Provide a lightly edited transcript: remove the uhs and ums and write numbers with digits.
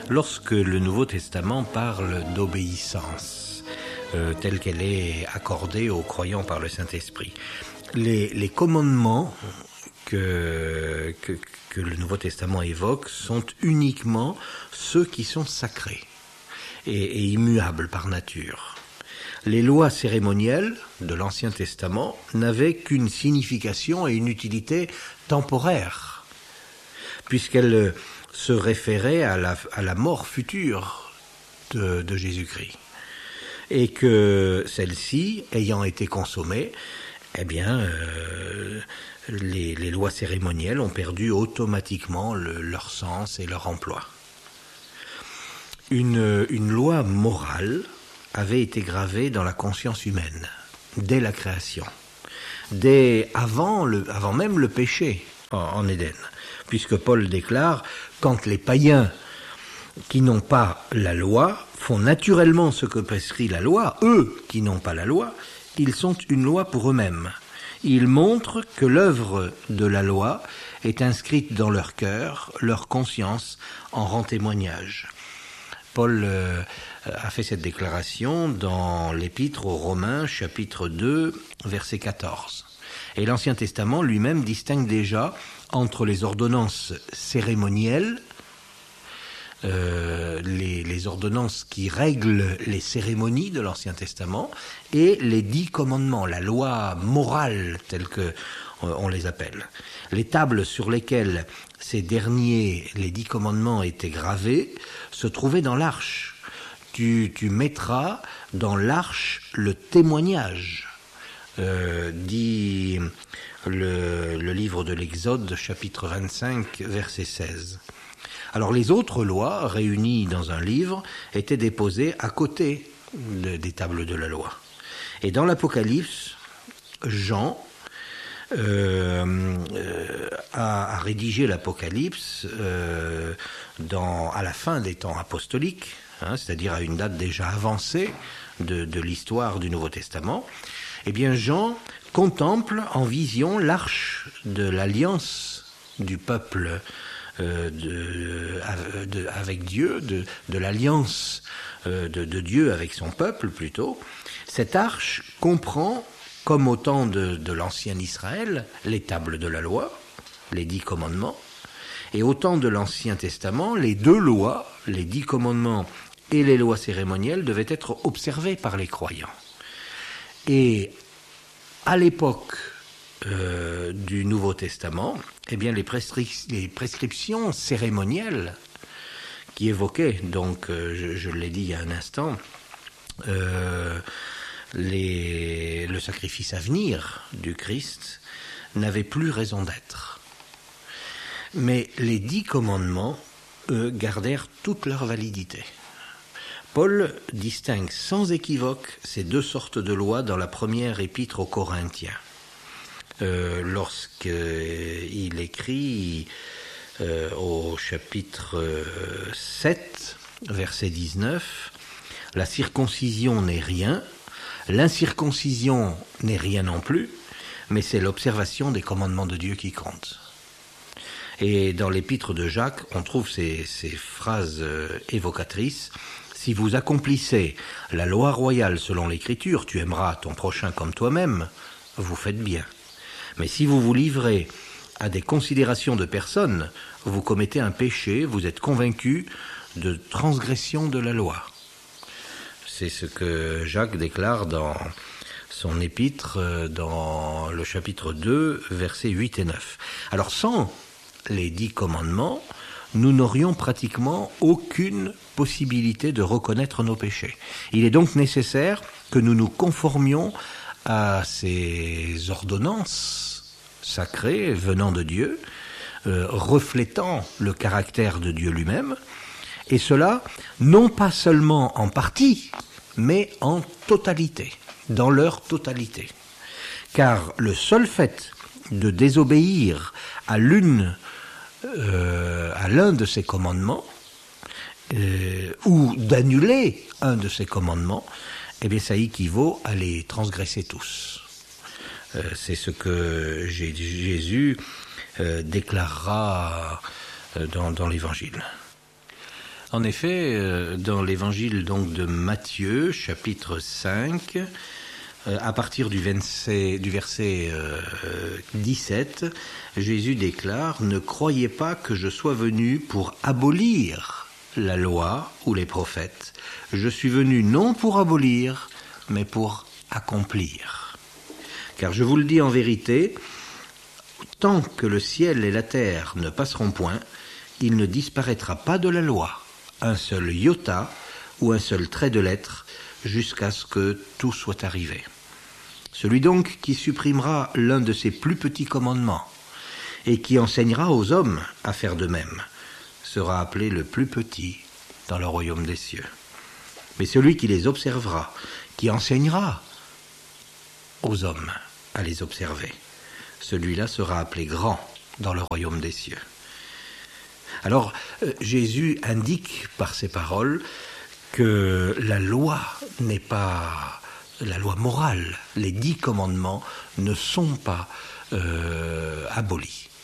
lorsque le Nouveau Testament parle d'obéissance, telle qu'elle est accordée aux croyants par le Saint-Esprit. Les commandements que le Nouveau Testament évoque sont uniquement ceux qui sont sacrés et immuables par nature. Les lois cérémonielles de l'Ancien Testament n'avaient qu'une signification et une utilité temporaire, puisqu'elles se référaient à la mort future de Jésus-Christ. Et que celles-ci, ayant été consommées, eh bien, les lois cérémonielles ont perdu automatiquement leur sens et leur emploi. Une loi morale avait été gravée dans la conscience humaine, dès la création, avant même le péché en Éden, puisque Paul déclare « Quand les païens qui n'ont pas la loi font naturellement ce que prescrit la loi, eux qui n'ont pas la loi, ils sont une loi pour eux-mêmes. Ils montrent que l'œuvre de la loi est inscrite dans leur cœur, leur conscience en rend témoignage. » Paul a fait cette déclaration dans l'Épître aux Romains, chapitre 2, verset 14. Et l'Ancien Testament lui-même distingue déjà entre les ordonnances cérémonielles, les ordonnances qui règlent les cérémonies de l'Ancien Testament, et les 10 commandements, la loi morale telle que on les appelle. Les tables sur lesquelles ces derniers, les 10 commandements, étaient gravés, se trouvaient dans l'arche. Tu mettras dans l'arche le témoignage, dit le livre de l'Exode, chapitre 25, verset 16. Alors les autres lois, réunies dans un livre, étaient déposées à côté des tables de la loi. Et dans l'Apocalypse, Jean a rédigé l'Apocalypse à la fin des temps apostoliques, c'est-à-dire à une date déjà avancée de l'histoire du Nouveau Testament. Eh bien, Jean contemple en vision l'arche de l'alliance du peuple avec Dieu, de l'alliance de Dieu avec son peuple plutôt. Cette arche comprend, comme au temps de l'ancien Israël, les tables de la loi, les 10 commandements, et au temps de l'Ancien Testament, les 2 lois, les 10 commandements et les lois cérémonielles, devaient être observées par les croyants. Et à l'époque du Nouveau Testament, eh bien les prescriptions cérémonielles qui évoquaient, donc je l'ai dit il y a un instant, le sacrifice à venir du Christ n'avait plus raison d'être. Mais les 10 commandements, eux, gardèrent toute leur validité. Paul distingue sans équivoque ces 2 sortes de lois dans la première épître aux Corinthiens. Lorsqu'il écrit au chapitre 7, verset 19, « La circoncision n'est rien, l'incirconcision n'est rien non plus, mais c'est l'observation des commandements de Dieu qui compte. » Et dans l'épître de Jacques, on trouve ces phrases évocatrices. « Si vous accomplissez la loi royale selon l'Écriture, tu aimeras ton prochain comme toi-même, vous faites bien. Mais si vous vous livrez à des considérations de personnes, vous commettez un péché, vous êtes convaincu de transgression de la loi. » C'est ce que Jacques déclare dans son épître, dans le chapitre 2, versets 8 et 9. Alors sans les 10 commandements, nous n'aurions pratiquement aucune possibilité de reconnaître nos péchés. Il est donc nécessaire que nous nous conformions à ces ordonnances sacrées venant de Dieu, reflétant le caractère de Dieu lui-même, et cela non pas seulement en partie, mais en totalité, dans leur totalité. Car le seul fait de désobéir à l'un de ces commandements, ou d'annuler un de ces commandements, eh bien ça équivaut à les transgresser tous. C'est ce que Jésus déclarera dans l'Évangile. En effet, dans l'évangile donc de Matthieu, chapitre 5, à partir du verset 17, Jésus déclare « Ne croyez pas que je sois venu pour abolir la loi ou les prophètes. Je suis venu non pour abolir, mais pour accomplir. Car je vous le dis en vérité, tant que le ciel et la terre ne passeront point, il ne disparaîtra pas de la loi un seul iota ou un seul trait de lettre jusqu'à ce que tout soit arrivé. Celui donc qui supprimera l'un de ces plus petits commandements et qui enseignera aux hommes à faire de même sera appelé le plus petit dans le royaume des cieux. Mais celui qui les observera, qui enseignera aux hommes à les observer, celui-là sera appelé grand dans le royaume des cieux. Alors, Jésus indique par ces paroles que la loi n'est pas la loi morale. Les 10 commandements ne sont pas abolis.